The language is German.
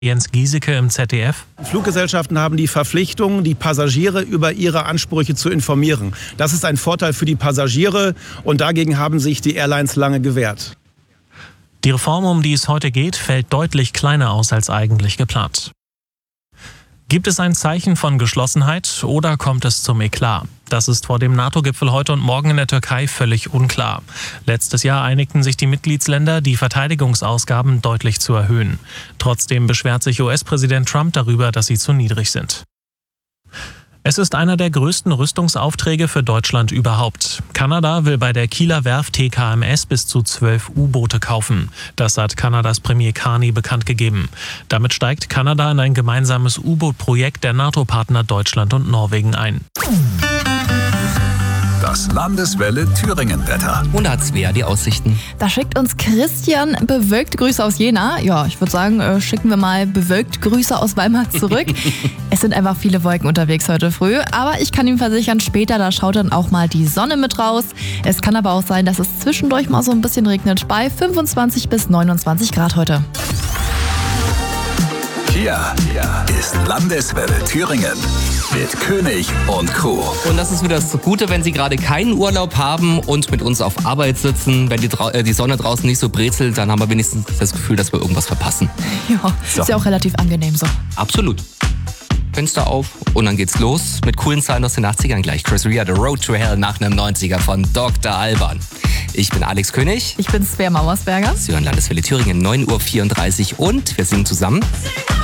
Jens Giesecke im ZDF. Fluggesellschaften haben die Verpflichtung, die Passagiere über ihre Ansprüche zu informieren. Das ist ein Vorteil für die Passagiere und dagegen haben sich die Airlines lange gewehrt. Die Reform, um die es heute geht, fällt deutlich kleiner aus als eigentlich geplant. Gibt es ein Zeichen von Geschlossenheit oder kommt es zum Eklat? Das ist vor dem NATO-Gipfel heute und morgen in der Türkei völlig unklar. Letztes Jahr einigten sich die Mitgliedsländer, die Verteidigungsausgaben deutlich zu erhöhen. Trotzdem beschwert sich US-Präsident Trump darüber, dass sie zu niedrig sind. Es ist einer der größten Rüstungsaufträge für Deutschland überhaupt. Kanada will bei der Kieler Werft TKMS bis zu 12 U-Boote kaufen. Das hat Kanadas Premier Carney bekannt gegeben. Damit steigt Kanada in ein gemeinsames U-Boot-Projekt der NATO-Partner Deutschland und Norwegen ein. Das Landeswelle Thüringen-Wetter. Und da hat Svea die Aussichten. Da schickt uns Christian bewölkte Grüße aus Jena. Ja, ich würde sagen, schicken wir mal bewölkte Grüße aus Weimar zurück. Es sind einfach viele Wolken unterwegs heute früh. Aber ich kann ihm versichern, später, da schaut dann auch mal die Sonne mit raus. Es kann aber auch sein, dass es zwischendurch mal so ein bisschen regnet bei 25 bis 29 Grad heute. Hier ist Landeswelle Thüringen mit König und Crew. Und das ist wieder das Gute, wenn Sie gerade keinen Urlaub haben und mit uns auf Arbeit sitzen. Wenn die Sonne draußen nicht so brezelt, dann haben wir wenigstens das Gefühl, dass wir irgendwas verpassen. Ja, so. Ist ja auch relativ angenehm so. Absolut. Fenster auf und dann geht's los mit coolen Zahlen aus den 80ern gleich. Chris Rea, The Road to Hell nach einem 90er von Dr. Alban. Ich bin Alex König. Ich bin Svea Mauersberger. Sie hören Landeswelle Thüringen, 9:34 Uhr und wir singen zusammen.